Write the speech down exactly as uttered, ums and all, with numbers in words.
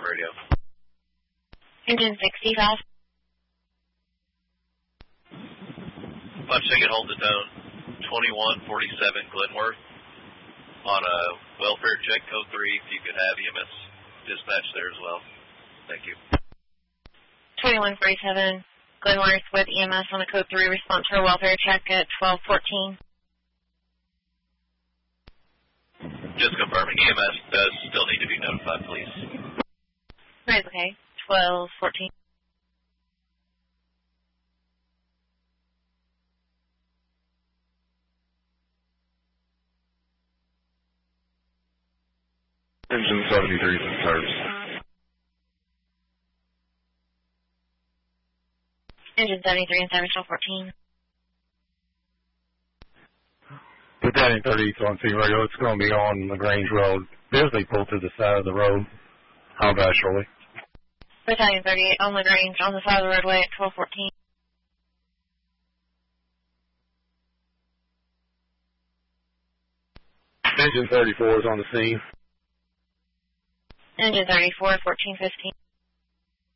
on radio. Engine sixty-five. Punch ticket, hold the tone. twenty-one forty-seven Glenworth. On a welfare check, code three, if you could have E M S dispatch there as well. Thank you. twenty-one forty-seven Glenworth with E M S on a code three, response for a welfare check at twelve fourteen. Just confirming, E M S does still need to be notified, please. Right, okay. twelve fourteen. Engine seventy-three in service. Engine seventy-three in service, twelve fourteen. Battalion thirty on team radio. It's going to be on LaGrange Road. Busy pulled to the side of the road. How about shortly? Battalion thirty-eight on LaGrange on the side of the roadway at twelve fourteen. Engine thirty-four is on the scene. Engine thirty-four, fourteen fifteen.